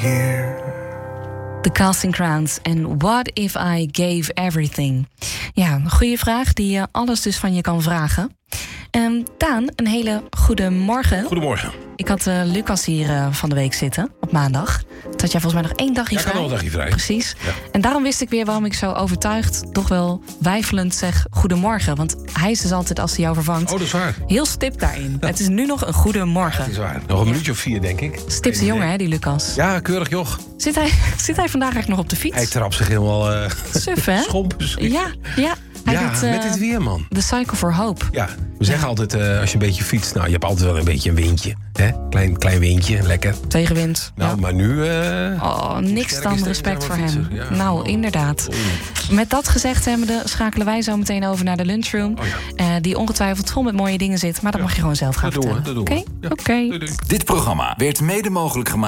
year. The Casting Crowns en What If I Gave Everything? Ja, een goede vraag die alles dus van je kan vragen. Daan, een hele goede morgen. Goedemorgen. Ik had Lucas hier van de week zitten, op maandag. Toen had jij volgens mij nog 1 dagje vrij. Ja, ik had nog een dagje vrij. Precies. Ja. En daarom wist ik weer waarom ik zo overtuigd, toch wel weifelend zeg goedemorgen. Want hij is dus altijd, als hij jou vervangt, Oh, dat is waar. heel stip daarin. Het is nu nog een goede morgen. Dat is waar. Nog een minuutje of 4, denk ik. Stipse jongen, hè, die Lucas. Ja, keurig joch. Zit hij vandaag eigenlijk nog op de fiets? Hij trapt zich helemaal Suf, hè? schompers. Ja. Hij doet, met dit weer, man. The Cycle for Hope. Ja, we zeggen altijd, als je een beetje fietst... Nou, je hebt altijd wel een beetje een windje. Hè? Klein windje, lekker. Tegenwind. Nou, maar nu... niks sterk dan is respect tegen voor hem. fietsen. Ja, Nou, inderdaad. Met dat gezegd hebbende schakelen wij zo meteen over naar de lunchroom. Die ongetwijfeld vol met mooie dingen zit. Maar dat mag je gewoon zelf gaan Dat doen we, vertellen. dat doen we. Oké? Ja. Oké. Doei, doei. Dit programma werd mede mogelijk gemaakt